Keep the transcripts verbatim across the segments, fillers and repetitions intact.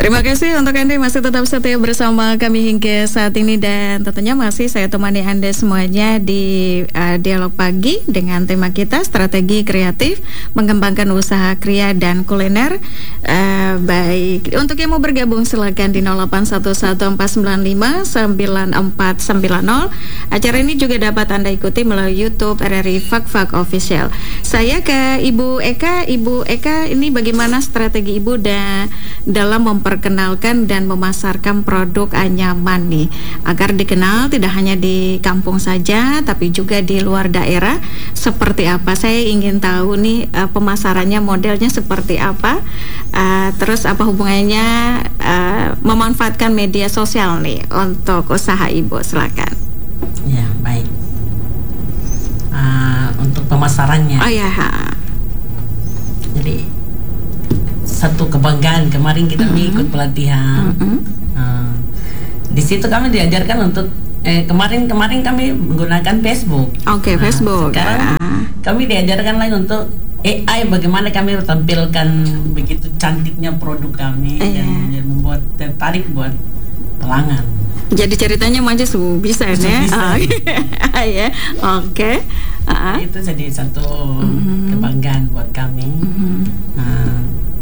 Terima kasih untuk Anda masih tetap setia bersama kami hingga saat ini, dan tentunya masih saya temani Anda semuanya di uh, dialog pagi dengan tema kita strategi kreatif mengembangkan usaha kria dan kuliner. Uh, baik, untuk yang mau bergabung silakan di nol delapan satu satu empat sembilan lima sembilan empat sembilan nol. Acara ini juga dapat Anda ikuti melalui YouTube R R I Fak-Fak Official. Saya ke Ibu Eka. Ibu Eka, ini bagaimana strategi Ibu da dalam memperkenalkan dan memasarkan produk anyaman nih agar dikenal tidak hanya di kampung saja tapi juga di luar daerah? Seperti apa? Saya ingin tahu nih uh, pemasarannya, modelnya seperti apa, uh, terus apa hubungannya uh, memanfaatkan media sosial nih untuk usaha Ibu? Silakan. Ya, baik. Uh, untuk pemasarannya. Oh ya. Jadi satu kebanggaan kemarin kita mm-hmm. ikut pelatihan. Mm-hmm. Uh, di situ kami diajarkan untuk eh, kemarin kemarin kami menggunakan Facebook. Oke, okay, nah, Facebook. Sekarang uh. kami diajarkan lagi untuk A I, bagaimana kami tampilkan begitu cantiknya produk kami uh. dan, dan membuat tertarik buat pelanggan. Jadi ceritanya Mancis bisa ya? Ya, oke. Itu jadi satu mm-hmm. kebanggaan buat kami. Mm-hmm. Nah,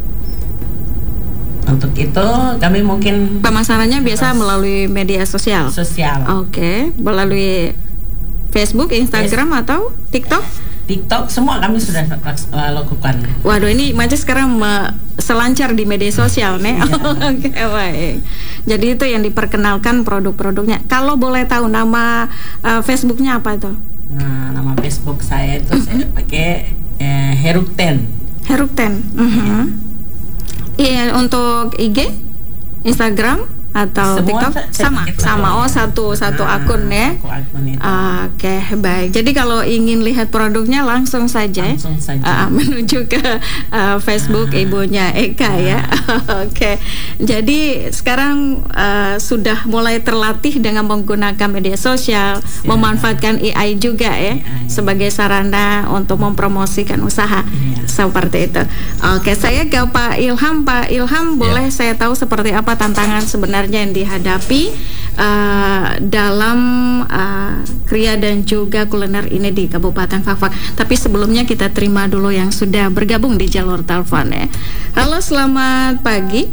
untuk itu kami mungkin pemasarannya biasa melalui media sosial. Sosial. Oke, okay. Melalui Facebook, Instagram, yes. atau TikTok? TikTok semua kami sudah uh, lakukan. Waduh, ini Mancis sekarang uh, selancar di media sosial nih. Yeah. Oke, okay, baik. Jadi itu yang diperkenalkan produk-produknya. Kalau boleh tahu nama uh, Facebooknya apa itu? Nah, nama Facebook saya itu saya pakai eh, Herukten. Herukten. Uh-huh. Iya, untuk I G, Instagram atau semua TikTok sama sama oh satu satu nah, akun ya. Oke, okay, baik. Jadi kalau ingin lihat produknya langsung saja, langsung saja. Uh, menuju ke uh, Facebook nah. Ibunya Eka nah. ya. Oke. Okay. Jadi sekarang uh, sudah mulai terlatih dengan menggunakan media sosial, ya. Memanfaatkan A I juga ya, A I. Sebagai sarana untuk mempromosikan usaha. Ya. Seperti itu. Oke, okay, saya ke Pak Ilham. Pak Ilham, boleh ya. Saya tahu seperti apa tantangan sebenarnya yang dihadapi uh, dalam uh, kria dan juga kuliner ini di Kabupaten Fak-Fak. Tapi sebelumnya kita terima dulu yang sudah bergabung di jalur telepon ya. Halo, selamat pagi.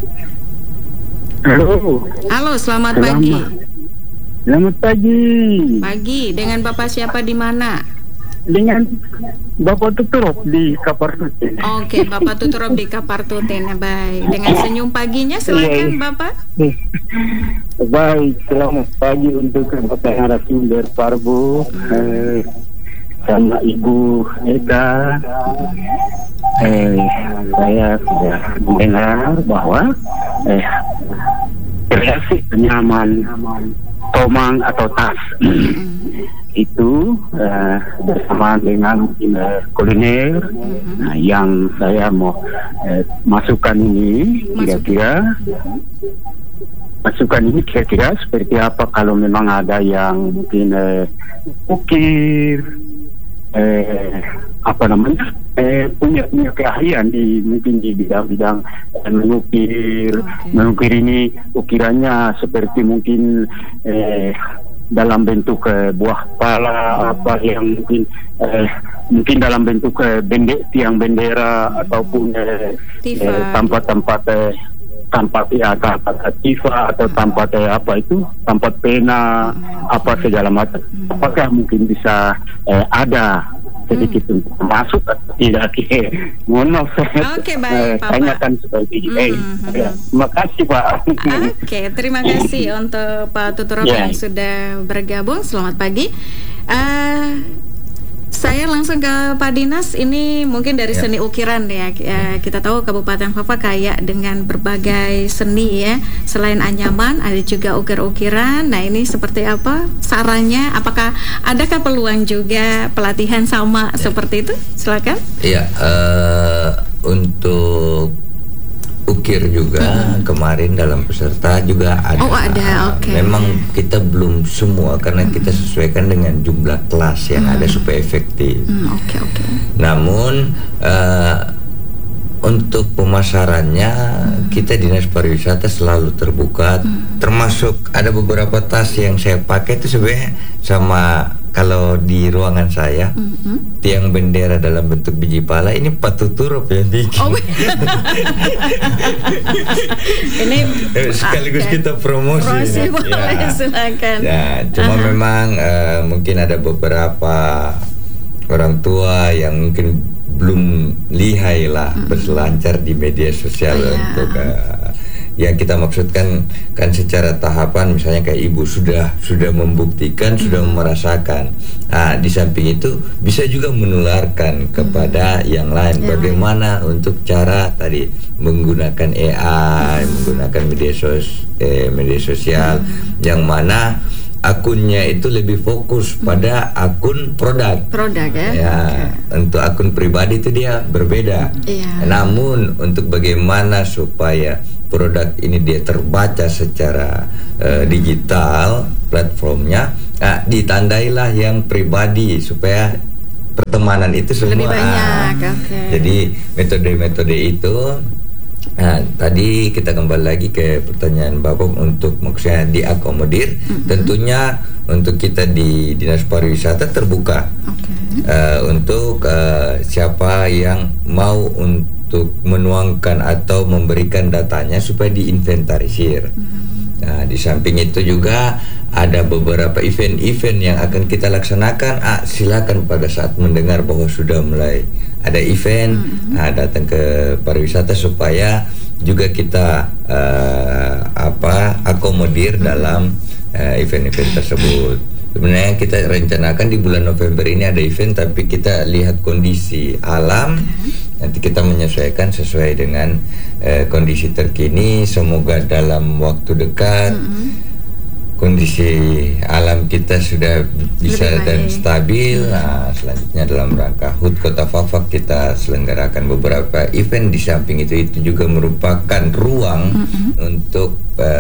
Halo. Halo, selamat, selamat pagi. Selamat pagi. Pagi. Dengan Bapak siapa di mana? Dengan Bapak Tuturop di Kapartuten. Oke, Bapak Tuturop di Kapartuten. Baik. Dengan senyum paginya silakan Bapak. Baik, selamat pagi untuk Bapak narasumber Parbo, eh, sama Ibu Eka. Eh, saya sudah mendengar bahwa eh, kreasi nyaman tomang atau tas itu uh, bersama dengan uh, kuliner. Mm-hmm. Nah, yang saya mau uh, masukkan ini kira-kira masukkan ini kira-kira seperti apa kalau memang ada yang mungkin uh, ukir eh, apa namanya eh, punya punya keahlian di mungkin di bidang-bidang eh, mengukir. Okay. Mengukir ini ukirannya seperti mungkin eh, dalam bentuk eh, buah pala, apa yang mungkin eh, mungkin dalam bentuk eh, bendek tiang bendera, hmm. ataupun eh, eh, tempat-tempat eh, tempat ya tempat tifa atau tempat eh, apa itu tempat pena, hmm. apa segala macam. Hmm. Apakah mungkin bisa eh, ada sedikit hmm. untuk masuk atau tidak? Mohon maaf, Oke, baik, Pak. Tanyakan seperti ini. Eh, hmm. ya, terima kasih, Pak. Oke, terima kasih untuk Pak Tuturop yeah. yang sudah bergabung. Selamat pagi. Uh, Saya langsung ke Pak Dinas. Ini mungkin dari ya. Seni ukiran ya. ya. Kita tahu Kabupaten Fak-Fak kaya dengan berbagai seni ya. Selain anyaman, ada juga ukir-ukiran. Nah, ini seperti apa sarannya? Apakah adakah peluang juga pelatihan sama ya. seperti itu? Silakan. Iya, uh, untuk ukir juga hmm. kemarin dalam peserta juga ada. Oh, ada. Oke. Okay. Memang kita belum semua karena hmm. kita sesuaikan dengan jumlah kelas yang hmm. ada supaya efektif. Oke, hmm, oke. Okay, okay. Namun uh, untuk pemasarannya hmm. kita Dinas Pariwisata selalu terbuka, mm. termasuk ada beberapa tas yang saya pakai itu sebenarnya sama kalau di ruangan saya, mm-hmm. tiang bendera dalam bentuk biji pala ini Pak Tuturup yang bikin. Oh. Ini sekaligus okay. kita promosi. Promosi ya. Boleh, ya. Silakan. Ya, cuma uh-huh. memang uh, mungkin ada beberapa orang tua yang mungkin belum lihai lah mm-hmm. berselancar di media sosial oh, untuk uh, yang kita maksudkan kan secara tahapan, misalnya kayak ibu sudah sudah membuktikan, mm-hmm. sudah merasakan. Nah, di samping itu bisa juga menularkan kepada mm-hmm. yang lain. Yeah. Bagaimana untuk cara tadi menggunakan A I, mm-hmm. menggunakan media sos eh, media sosial, mm-hmm. yang mana akunnya itu lebih fokus pada akun produk. Produk ya. Ya, okay. Untuk akun pribadi itu dia berbeda. Yeah. Namun untuk bagaimana supaya produk ini dia terbaca secara uh, digital platformnya, nah, ditandailah yang pribadi supaya pertemanan itu semua lebih banyak. Okay. Jadi metode-metode itu. Nah, tadi kita kembali lagi ke pertanyaan Bapak untuk maksudnya diakomodir. Mm-hmm. Tentunya untuk kita di Dinas Pariwisata terbuka okay. uh, untuk uh, siapa yang mau untuk menuangkan atau memberikan datanya supaya diinventarisir. Mm-hmm. Nah, di samping itu juga ada beberapa event-event yang akan kita laksanakan. Ah, silakan pada saat mendengar bahwa sudah mulai ada event, mm-hmm. nah, datang ke pariwisata supaya juga kita uh, apa akomodir mm-hmm. dalam uh, event-event tersebut. Sebenarnya kita rencanakan di bulan November ini ada event, tapi kita lihat kondisi alam, mm-hmm. nanti kita menyesuaikan sesuai dengan uh, kondisi terkini. Semoga dalam waktu dekat mm-hmm. kondisi alam kita sudah bisa dan stabil. Nah, selanjutnya dalam rangka H U T Kota Fafak kita selenggarakan beberapa event. Di samping itu itu juga merupakan ruang mm-hmm. untuk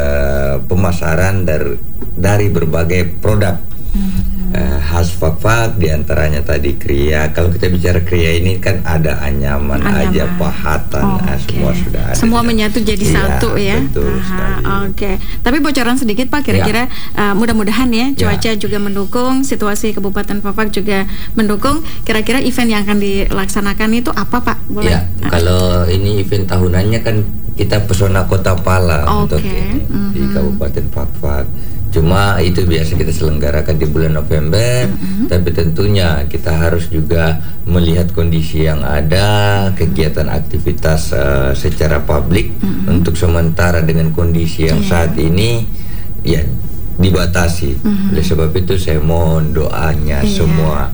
uh, pemasaran dari dari berbagai produk mm-hmm. uh, khas Fafak, diantaranya tadi kriya. Kalau kita bicara kriya ini kan ada anyaman, anyaman. aja pahatan, oh, nah, okay. semua sudah ada. Semua menyatu jadi ya, satu ya. Betul sekali. Oke. Okay. Tapi bocoran sedikit Pak, kira-kira ya. uh, mudah-mudahan ya cuaca ya. juga mendukung, situasi Kabupaten Fafak juga mendukung. Kira-kira event yang akan dilaksanakan itu apa Pak? Boleh? Ya, uh. kalau ini event tahunannya kan kita Pesona Kota Pala okay. untuk ini mm-hmm. di Kabupaten Fafak. Cuma itu biasa kita selenggarakan di bulan November, mm-hmm. tapi tentunya kita harus juga melihat kondisi yang ada, kegiatan aktivitas uh, secara publik mm-hmm. untuk sementara dengan kondisi yang yeah. saat ini ya dibatasi. Mm-hmm. Oleh sebab itu saya mohon doanya yeah. semua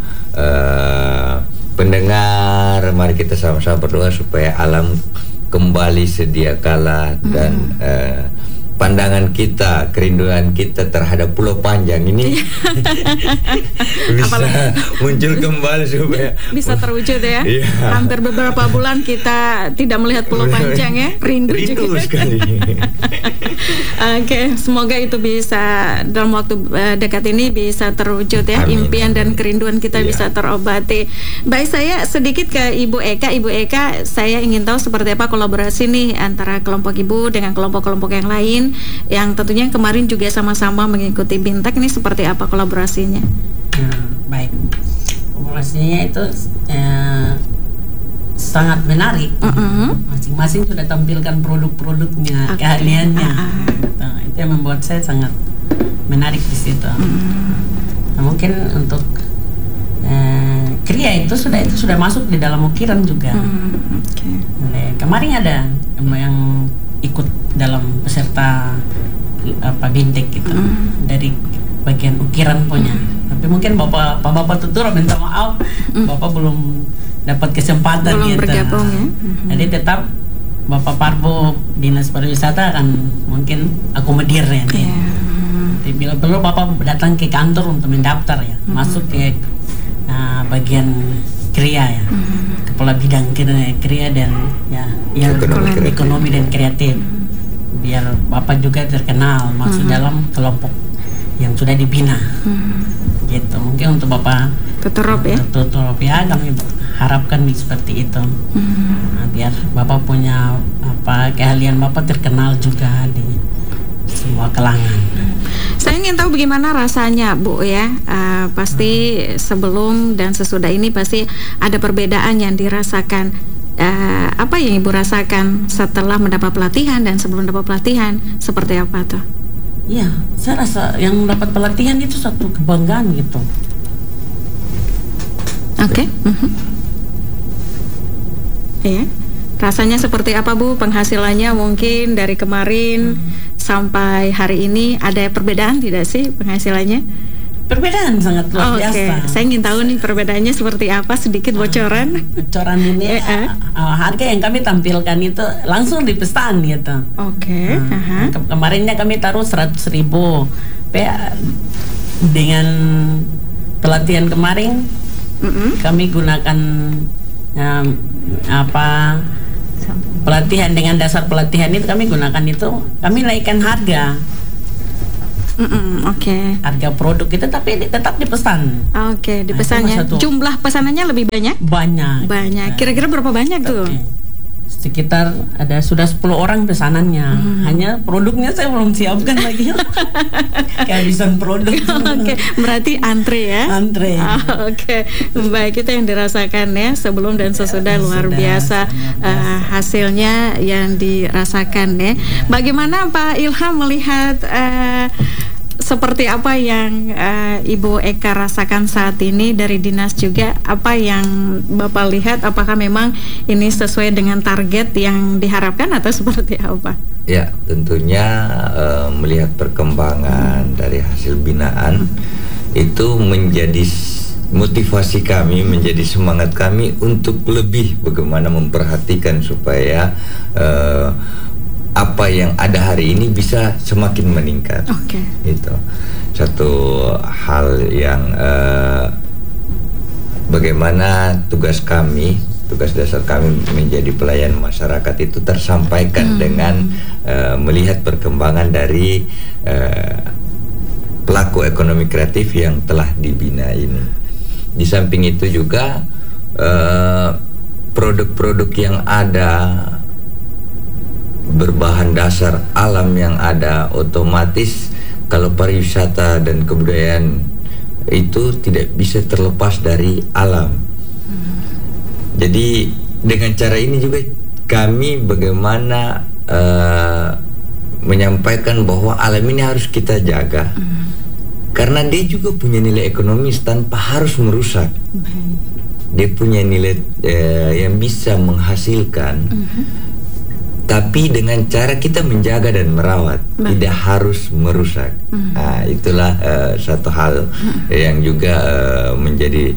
uh, pendengar, mari kita sama-sama berdoa supaya alam kembali sedia kala mm-hmm. dan uh, pandangan kita, kerinduan kita terhadap Pulau Panjang ini bisa apalagi muncul kembali supaya bisa terwujud ya. Iya. Hampir beberapa bulan kita tidak melihat Pulau Panjang ya, rindu, rindu juga sekali. Oke, okay, semoga itu bisa dalam waktu uh, dekat ini bisa terwujud ya. Amin. Impian dan kerinduan kita iya. bisa terobati. Baik, saya sedikit ke Ibu Eka. Ibu Eka, saya ingin tahu seperti apa kolaborasi nih antara kelompok Ibu dengan kelompok-kelompok yang lain yang tentunya kemarin juga sama-sama mengikuti Bintek. Ini seperti apa kolaborasinya? Nah, baik, kolaborasinya itu eh, sangat menarik. Uh-uh. Masing-masing sudah tampilkan produk-produknya, okay. keahliannya. Uh-uh. Nah, itu yang membuat saya sangat menarik di situ. Uh-uh. Nah, mungkin untuk eh, kriya itu sudah itu sudah masuk di dalam ukiran juga. Uh-uh. Okay. Nah, kemarin ada yang ikut dalam peserta apa Bintek gitu mm. dari bagian ukiran punya. Mm. Tapi mungkin bapak pak bapak Tutur minta maaf, mm. bapak belum dapat kesempatan belum gitu. Bergabung ya. Mm-hmm. Jadi tetap Bapak Parbo Dinas Pariwisata akan mungkin akomodir ya. Yeah. Jadi bila perlu bapak datang ke kantor untuk mendaftar ya, mm-hmm. masuk ke uh, bagian kriya ya, mm-hmm. kepala bidang kriya dan ya, ya ekonomi, ekonomi dan kreatif, biar bapak juga terkenal masuk mm-hmm. dalam kelompok yang sudah dibina, mm-hmm. gitu. Mungkin untuk bapak Tuturup ya, Tuturup ya kami harapkan seperti itu, mm-hmm. nah, biar bapak punya apa bahwa keahlian Bapak terkenal juga di semua kalangan. Saya ingin tahu bagaimana rasanya, Bu, ya. Uh, pasti hmm. sebelum dan sesudah ini pasti ada perbedaan yang dirasakan. Uh, apa yang Ibu rasakan setelah mendapat pelatihan dan sebelum mendapat pelatihan, seperti apa tuh? Iya, saya rasa yang mendapat pelatihan itu satu kebanggaan gitu. Oke. Okay. Uh-huh. Iya. Rasanya seperti apa, Bu? Penghasilannya mungkin dari kemarin hmm. sampai hari ini ada perbedaan tidak sih penghasilannya? Perbedaan sangat luar oh, biasa. Okay. Saya ingin tahu nih perbedaannya seperti apa, sedikit bocoran. Bocoran ini uh, uh, harga yang kami tampilkan itu langsung dipesan gitu. Oke. Okay. Uh, uh-huh. ke- kemarinnya kami taruh seratus ribu. Dengan pelatihan kemarin uh-uh. kami gunakan um, apa pelatihan dengan dasar pelatihan itu kami gunakan itu kami naikkan harga. Mm-mm, Oke. Okay. Harga produk itu tapi tetap dipesan. Oke, okay, dipesannya. Nah, jumlah pesanannya lebih banyak? Banyak. Banyak. Kira-kira berapa banyak tuh? Okay. Sekitar ada sudah sepuluh orang pesanannya. Hmm. Hanya produknya saya belum siapkan lagi. Kehabisan produk. Oke, okay. Berarti antre ya? Antre. Oh, Oke, okay. Baik, itu yang dirasakan ya sebelum dan sesudah, luar sudah, biasa, biasa. Uh, hasilnya yang dirasakan ya. Bagaimana Pak Ilham melihat uh, seperti apa yang uh, Ibu Eka rasakan saat ini dari dinas juga? Apa yang Bapak lihat? Apakah memang ini sesuai dengan target yang diharapkan atau seperti apa? Ya, tentunya uh, melihat perkembangan hmm. dari hasil binaan hmm. itu menjadi motivasi kami, menjadi semangat kami untuk lebih bagaimana memperhatikan supaya uh, apa yang ada hari ini bisa semakin meningkat. Oke. Okay. Itu satu hal yang uh, bagaimana tugas kami, tugas dasar kami menjadi pelayan masyarakat itu tersampaikan hmm. dengan uh, melihat perkembangan dari uh, pelaku ekonomi kreatif yang telah dibina ini. Di samping itu juga uh, produk-produk yang ada berbahan dasar alam yang ada, otomatis kalau pariwisata dan kebudayaan itu tidak bisa terlepas dari alam. Hmm. Jadi dengan cara ini juga kami bagaimana uh, menyampaikan bahwa alam ini harus kita jaga. Hmm. Karena dia juga punya nilai ekonomis tanpa harus merusak. Hmm. Dia punya nilai uh, yang bisa menghasilkan. Hmm. Tapi dengan cara kita menjaga dan merawat, bah. tidak harus merusak. Mm. Nah, itulah uh, satu hal mm. yang juga uh, menjadi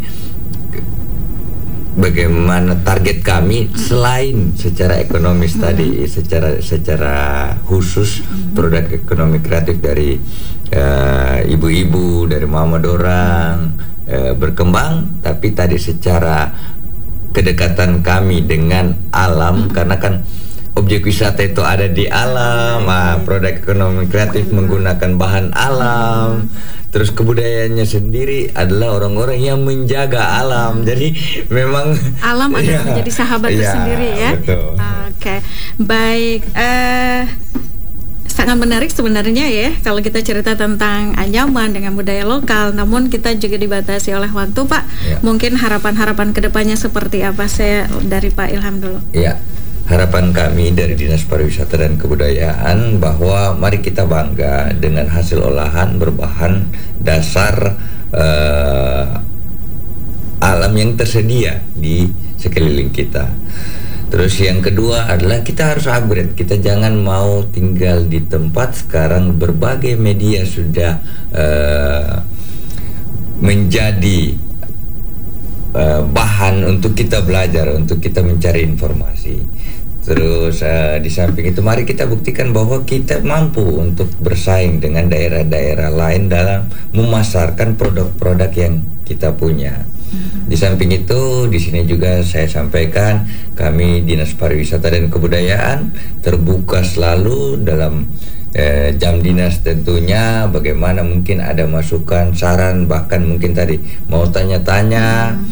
bagaimana target kami mm. selain secara ekonomis mm. tadi, secara secara khusus mm. produk ekonomi kreatif dari uh, ibu-ibu, dari mama dorang mm. uh, berkembang, tapi tadi secara kedekatan kami dengan alam mm. karena kan objek wisata itu ada di alam, ah, produk ekonomi kreatif menggunakan bahan alam, terus kebudayaannya sendiri adalah orang-orang yang menjaga alam. Jadi memang alam adalah ya, menjadi sahabat ya, tersendiri ya. Oke, okay. Baik. Uh, sangat menarik sebenarnya ya kalau kita cerita tentang anyaman dengan budaya lokal. Namun kita juga dibatasi oleh waktu, Pak. Ya. Mungkin harapan-harapan kedepannya seperti apa? Saya dari Pak Ilham dulu. Iya. Harapan kami dari Dinas Pariwisata dan Kebudayaan bahwa mari kita bangga dengan hasil olahan berbahan dasar uh, alam yang tersedia di sekeliling kita. Terus yang kedua adalah kita harus upgrade. Kita jangan mau tinggal di tempat. Sekarang berbagai media sudah uh, menjadi uh, bahan untuk kita belajar, untuk kita mencari informasi. Terus uh, di samping itu mari kita buktikan bahwa kita mampu untuk bersaing dengan daerah-daerah lain dalam memasarkan produk-produk yang kita punya. Di samping itu di sini juga saya sampaikan kami Dinas Pariwisata dan Kebudayaan terbuka selalu dalam eh, jam dinas tentunya, bagaimana mungkin ada masukan, saran, bahkan mungkin tadi mau tanya-tanya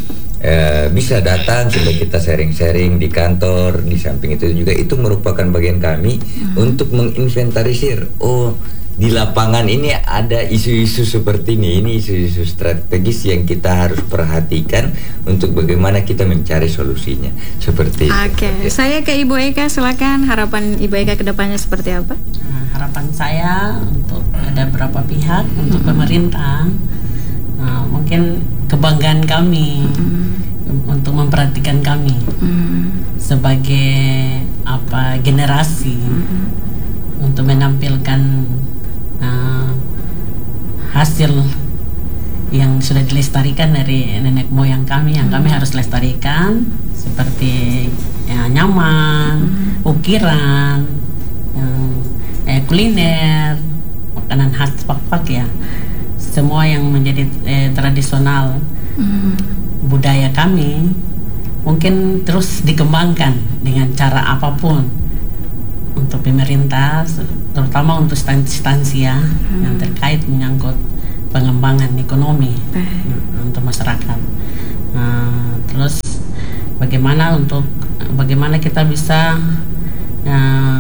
eh, bisa datang supaya kita sharing-sharing di kantor. Di samping itu juga itu merupakan bagian kami hmm. untuk menginventarisir. Oh, di lapangan ini ada isu-isu seperti ini, ini isu-isu strategis yang kita harus perhatikan untuk bagaimana kita mencari solusinya seperti itu. Oke, okay. Saya ke Ibu Eka, silakan harapan Ibu Eka kedepannya seperti apa? Nah, harapan saya untuk ada beberapa pihak, untuk mm-hmm. pemerintah, nah, mungkin kebanggaan kami mm-hmm. untuk memperhatikan kami mm-hmm. sebagai apa generasi mm-hmm. untuk menampilkan Uh, hasil yang sudah dilestarikan dari nenek moyang kami yang kami harus lestarikan, seperti ya, nyaman, ukiran, yang, eh, kuliner, makanan khas Pak-Pak ya, semua yang menjadi eh, tradisional mm. budaya kami mungkin terus dikembangkan dengan cara apapun untuk pemerintah, terutama untuk instansi ya hmm. yang terkait menyangkut pengembangan ekonomi hmm. untuk masyarakat. Nah, terus bagaimana untuk bagaimana kita bisa ya,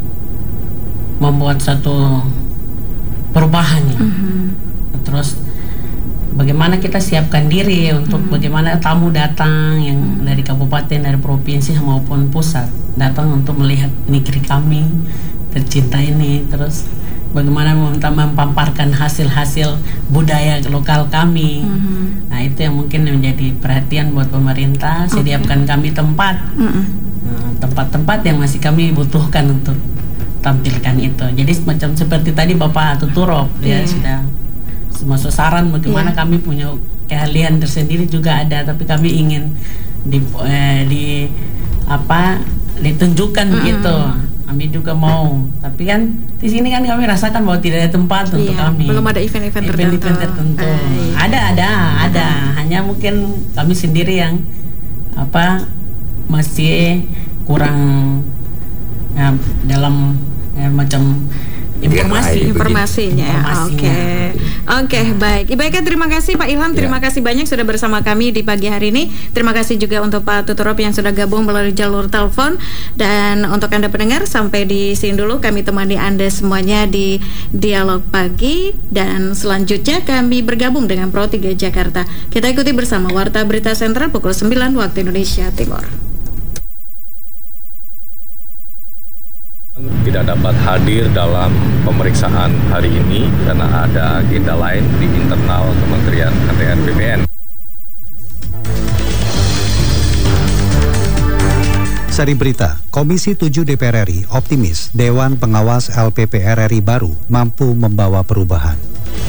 membuat satu perubahan ya. Hmm. Terus bagaimana kita siapkan diri untuk hmm. bagaimana tamu datang yang dari kabupaten, dari provinsi maupun pusat datang untuk melihat negeri kami tercinta ini. Terus bagaimana mempamparkan hasil-hasil budaya lokal kami. hmm. Nah, itu yang mungkin menjadi perhatian buat pemerintah. Sediakan okay. kami tempat hmm. nah, tempat-tempat yang masih kami butuhkan untuk tampilkan itu. Jadi semacam seperti tadi Bapak Tuturop yeah. ya sudah masuk saran bagaimana yeah. kami punya keahlian tersendiri juga ada, tapi kami ingin di eh, di apa ditunjukkan mm-hmm. gitu. Kami juga mau, tapi kan di sini kan kami rasakan bahwa tidak ada tempat yeah, untuk kami. Belum ada event-event tertentu. Event tertentu. Ah, iya. Ada, ada, ada. Hanya mungkin kami sendiri yang apa masih kurang ya, dalam ya, macam informasi informasinya. Oke. Oke, okay, baik. Ibu Eka, terima kasih. Pak Ilham, terima ya. kasih banyak sudah bersama kami di pagi hari ini. Terima kasih juga untuk Pak Tuturop yang sudah gabung melalui jalur telepon. Dan untuk Anda pendengar, sampai di sini dulu kami temani Anda semuanya di Dialog Pagi, dan selanjutnya kami bergabung dengan Pro tiga Jakarta. Kita ikuti bersama Warta Berita Sentral pukul sembilan waktu Indonesia Timur. Tidak dapat hadir dalam pemeriksaan hari ini karena ada agenda lain di internal Kementerian A T R B P N. Sari berita, Komisi tujuh D P R R I optimis Dewan Pengawas L P P R R I baru mampu membawa perubahan.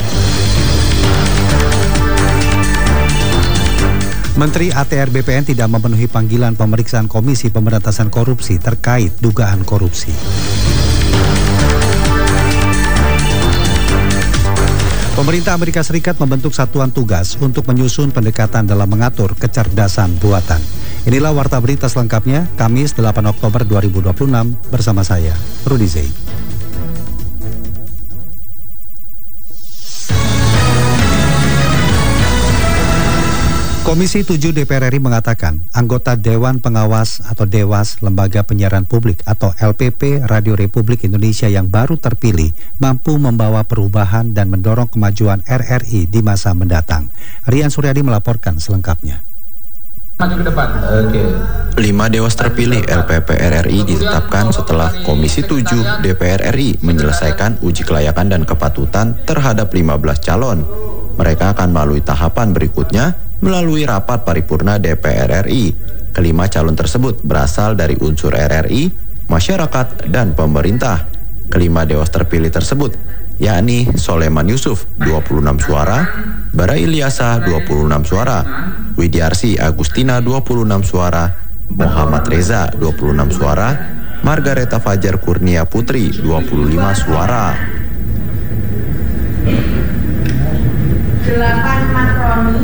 Menteri A T R B P N tidak memenuhi panggilan pemeriksaan Komisi Pemberantasan Korupsi terkait dugaan korupsi. Pemerintah Amerika Serikat membentuk satuan tugas untuk menyusun pendekatan dalam mengatur kecerdasan buatan. Inilah Warta Berita selengkapnya, Kamis delapan Oktober dua ribu dua puluh enam, bersama saya, Rudi Zaid. Komisi tujuh D P R R I mengatakan anggota Dewan Pengawas atau Dewas Lembaga Penyiaran Publik atau L P P Radio Republik Indonesia yang baru terpilih mampu membawa perubahan dan mendorong kemajuan R R I di masa mendatang. Rian Suryadi melaporkan selengkapnya. Lima dewas terpilih L P P R R I ditetapkan setelah Komisi tujuh D P R R I menyelesaikan uji kelayakan dan kepatutan terhadap lima belas calon. Mereka akan melalui tahapan berikutnya melalui rapat paripurna D P R R I. Kelima calon tersebut berasal dari unsur R R I, masyarakat, dan pemerintah. Kelima dewas terpilih tersebut yakni Soleman Yusuf dua puluh enam suara, Bara Ilyasa dua puluh enam suara, Widiarsi Agustina dua puluh enam suara, Muhammad Reza dua puluh enam suara, Margareta Fajar Kurnia Putri dua puluh lima suara. delapan Makroni,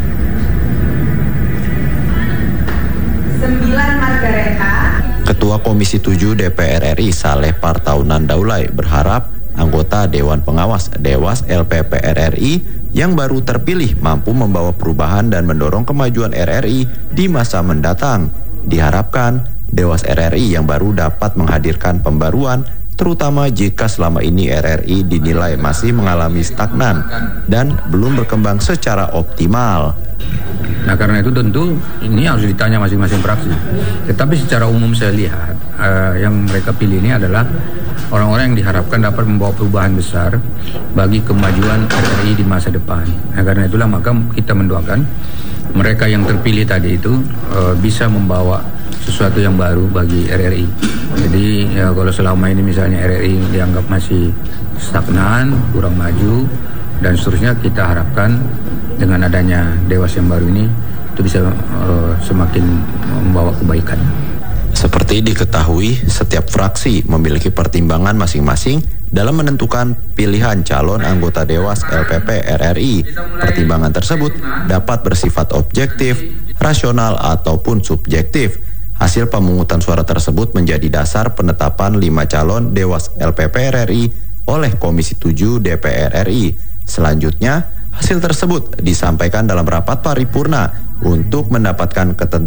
sembilan Margareta. Ketua Komisi tujuh D P R R I Saleh Partaunan Daulay berharap anggota Dewan Pengawas Dewas L P P R R I yang baru terpilih mampu membawa perubahan dan mendorong kemajuan R R I di masa mendatang. Diharapkan Dewas R R I yang baru dapat menghadirkan pembaruan, terutama jika selama ini R R I dinilai masih mengalami stagnan dan belum berkembang secara optimal. Nah, karena itu tentu ini harus ditanya masing-masing fraksi. Tetapi secara umum saya lihat uh, yang mereka pilih ini adalah orang-orang yang diharapkan dapat membawa perubahan besar bagi kemajuan R R I di masa depan. Nah, karena itulah maka kita mendoakan mereka yang terpilih tadi itu uh, bisa membawa sesuatu yang baru bagi R R I. Jadi ya, kalau selama ini misalnya R R I dianggap masih stagnan, kurang maju dan seterusnya, kita harapkan dengan adanya Dewas yang baru ini itu bisa uh, semakin membawa kebaikan. Seperti diketahui, setiap fraksi memiliki pertimbangan masing-masing dalam menentukan pilihan calon anggota Dewas L P P R R I. Pertimbangan tersebut dapat bersifat objektif, rasional, ataupun subjektif. Hasil pemungutan suara tersebut menjadi dasar penetapan lima calon Dewas L P P R R I oleh Komisi tujuh D P R R I. Selanjutnya, hasil tersebut disampaikan dalam rapat paripurna untuk mendapatkan ketentuan